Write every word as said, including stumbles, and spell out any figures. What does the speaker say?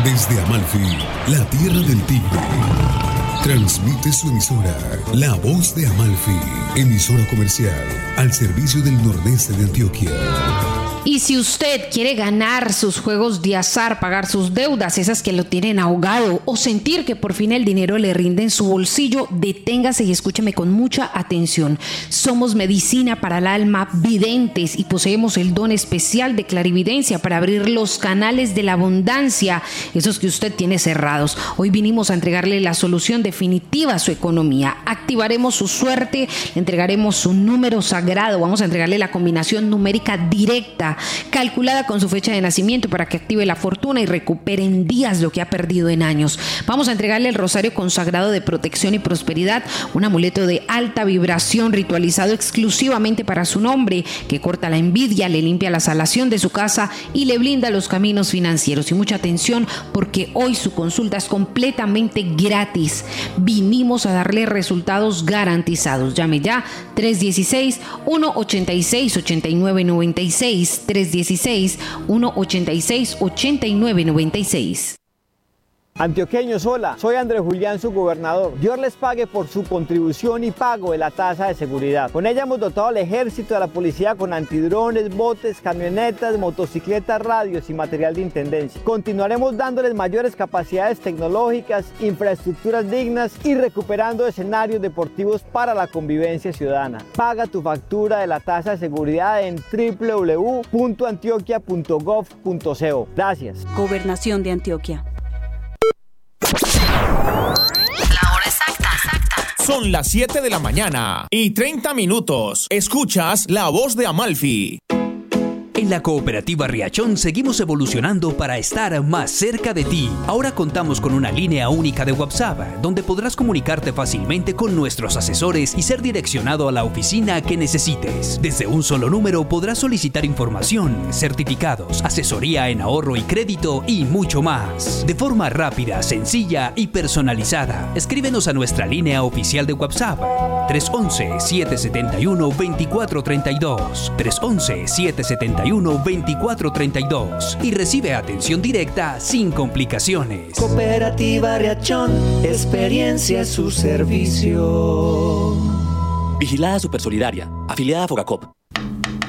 Desde Amalfi, la tierra del tigre, transmite su emisora, La Voz de Amalfi, emisora comercial al servicio del nordeste de Antioquia. Y si usted quiere ganar sus juegos de azar, pagar sus deudas, esas que lo tienen ahogado, o sentir que por fin el dinero le rinde en su bolsillo, deténgase y escúcheme con mucha atención. Somos medicina para el alma, videntes, y poseemos el don especial de clarividencia para abrir los canales de la abundancia, esos que usted tiene cerrados. Hoy vinimos a entregarle la solución definitiva a su economía. Activaremos su suerte, le entregaremos su número sagrado, vamos a entregarle la combinación numérica directa, calculada con su fecha de nacimiento para que active la fortuna y recupere en días lo que ha perdido en años. Vamos a entregarle el rosario consagrado de protección y prosperidad, un amuleto de alta vibración ritualizado exclusivamente para su nombre, que corta la envidia, le limpia la salación de su casa y le blinda los caminos financieros. Y mucha atención, porque hoy su consulta es completamente gratis. Vinimos a darle resultados garantizados. Llame ya tres uno seis, uno ocho seis, ocho nueve nueve seis, tres uno seis, uno ocho seis, ocho nueve nueve seis. Antioqueños, hola, soy Andrés Julián, su gobernador. Dios les pague por su contribución y pago de la tasa de seguridad. Con ella hemos dotado al ejército y a la policía con antidrones, botes, camionetas, motocicletas, radios y material de intendencia. Continuaremos dándoles mayores capacidades tecnológicas, infraestructuras dignas y recuperando escenarios deportivos para la convivencia ciudadana. Paga tu factura de la tasa de seguridad en doble u doble u doble u punto antioquia punto gov punto co. Gracias. Gobernación de Antioquia. La hora exacta. exacta. Son las siete de la mañana y treinta minutos. Escuchas La Voz de Amalfi. En la Cooperativa Riachón seguimos evolucionando para estar más cerca de ti. Ahora contamos con una línea única de WhatsApp, donde podrás comunicarte fácilmente con nuestros asesores y ser direccionado a la oficina que necesites. Desde un solo número podrás solicitar información, certificados, asesoría en ahorro y crédito y mucho más. De forma rápida, sencilla y personalizada. Escríbenos a nuestra línea oficial de WhatsApp tres once, siete setenta y uno, veinticuatro treinta y dos, tres once, siete setenta y uno, veinticuatro treinta y dos y recibe atención directa sin complicaciones. Cooperativa Riachón, experiencia a su servicio. Vigilada Supersolidaria, afiliada a Fogacop.